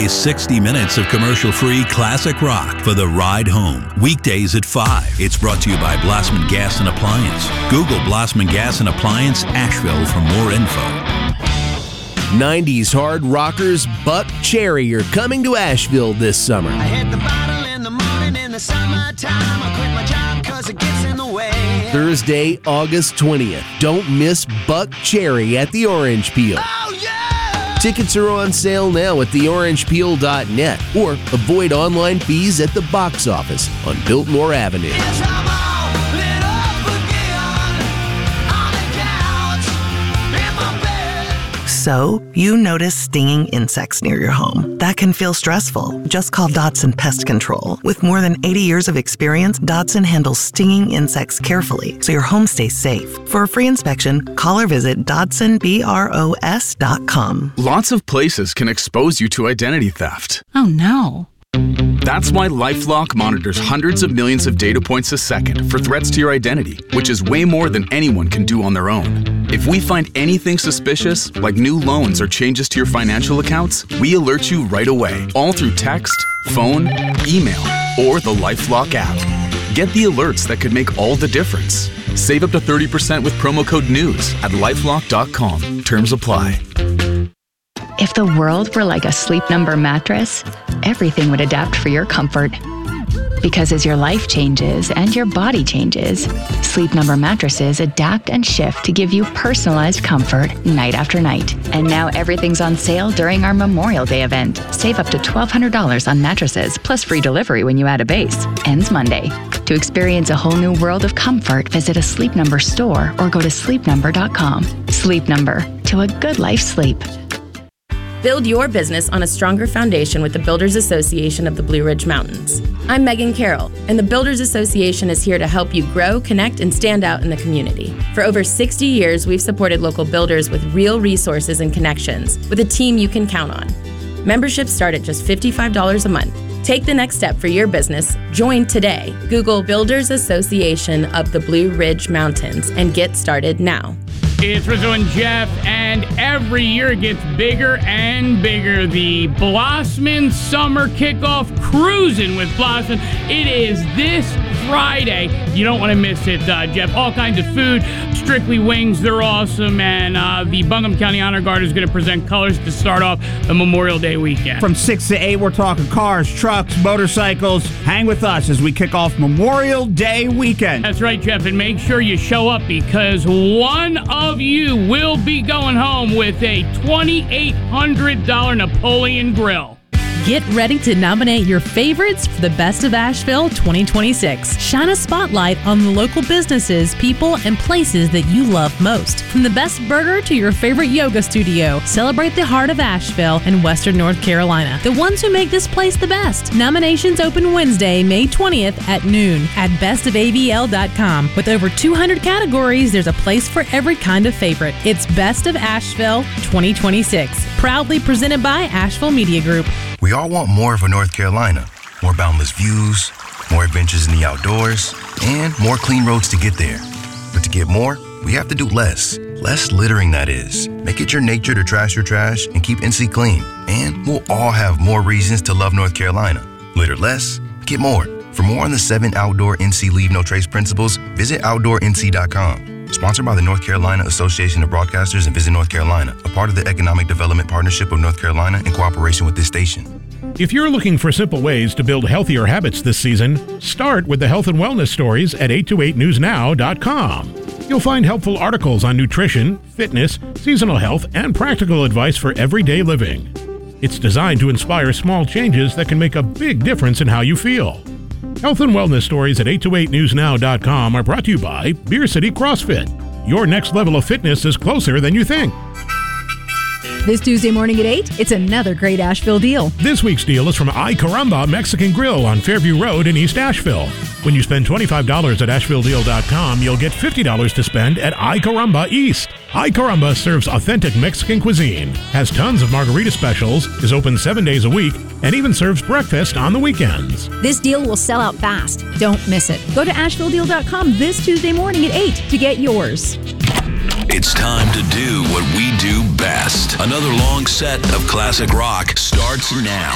Play 60 minutes of commercial-free classic rock for the ride home. Weekdays at 5. It's brought to you by Blossman Gas and Appliance. Google Blossman Gas and Appliance Asheville for more info. 90s hard rockers Buck Cherry are coming to Asheville this summer. I hit the bottle in the morning in the summertime. I quit my job cause it gets in the way. Thursday, August 20th. Don't miss Buck Cherry at the Orange Peel. Oh yeah! Tickets are on sale now at theorangepeel.net or avoid online fees at the box office on Biltmore Avenue. Yes, I'm all lit up again on the couch in my bed. So, you notice stinging insects near your home. That can feel stressful. Just call Dotson Pest Control. With more than 80 years of experience, Dotson handles stinging insects carefully so your home stays safe. For a free inspection, call or visit DotsonBros.com. Lots of places can expose you to identity theft. Oh no. That's why LifeLock monitors hundreds of millions of data points a second for threats to your identity, which is way more than anyone can do on their own. If we find anything suspicious, like new loans or changes to your financial accounts, we alert you right away, all through text, phone, email, or the LifeLock app. Get the alerts that could make all the difference. Save up to 30% with promo code NEWS at lifelock.com. Terms apply. If the world were like a Sleep Number mattress, everything would adapt for your comfort. Because as your life changes and your body changes, Sleep Number mattresses adapt and shift to give you personalized comfort night after night. And now everything's on sale during our Memorial Day event. Save up to $1,200 on mattresses, plus free delivery when you add a base. Ends Monday. To experience a whole new world of comfort, visit a Sleep Number store or go to sleepnumber.com. Sleep Number. To a good life sleep. Build your business on a stronger foundation with the Builders Association of the Blue Ridge Mountains. I'm Megan Carroll, and the Builders Association is here to help you grow, connect, and stand out in the community. For over 60 years, we've supported local builders with real resources and connections, with a team you can count on. Memberships start at just $55 a month. Take the next step for your business. Join today. Google Builders Association of the Blue Ridge Mountains and get started now. It's Rizzo and Jeff, and every year it gets bigger and bigger. The Blossman Summer Kickoff Cruising with Blossman. It is this Friday. You don't want to miss it, Jeff. All kinds of food, strictly wings. They're awesome. And the Buncombe County Honor Guard is going to present colors to start off the Memorial Day weekend. From 6 to 8, we're talking cars, trucks, motorcycles. Hang with us as we kick off Memorial Day weekend. That's right, Jeff. And make sure you show up because one of you will be going home with a $2,800 Napoleon grill. Get ready to nominate your favorites for the Best of Asheville 2026. Shine a spotlight on the local businesses, people, and places that you love most. From the best burger to your favorite yoga studio, celebrate the heart of Asheville and Western North Carolina, the ones who make this place the best. Nominations open Wednesday, May 20th at noon at bestofavl.com. With over 200 categories, there's a place for every kind of favorite. It's Best of Asheville 2026. Proudly presented by Asheville Media Group. We all want more of a North Carolina. More boundless views, more adventures in the outdoors, and more clean roads to get there. But to get more, we have to do less. Less littering, that is. Make it your nature to trash your trash and keep NC clean. And we'll all have more reasons to love North Carolina. Litter less, get more. For more on the 7 outdoor NC Leave No Trace principles, visit OutdoorNC.com. Sponsored by the North Carolina Association of Broadcasters and Visit North Carolina, a part of the Economic Development Partnership of North Carolina in cooperation with this station. If you're looking for simple ways to build healthier habits this season, start with the health and wellness stories at 828newsnow.com. You'll find helpful articles on nutrition, fitness, seasonal health, and practical advice for everyday living. It's designed to inspire small changes that can make a big difference in how you feel. Health and wellness stories at 828newsnow.com are brought to you by Beer City CrossFit. Your next level of fitness is closer than you think. This Tuesday morning at 8, it's another great Asheville deal. This week's deal is from Ay Caramba Mexican Grill on Fairview Road in East Asheville. When you spend $25 at AshevilleDeal.com, you'll get $50 to spend at Ay Caramba East. Ay Caramba serves authentic Mexican cuisine, has tons of margarita specials, is open 7 days a week, and even serves breakfast on the weekends. This deal will sell out fast. Don't miss it. Go to AshevilleDeal.com this Tuesday morning at 8 to get yours. It's time to do what we do best. Another long set of classic rock starts now.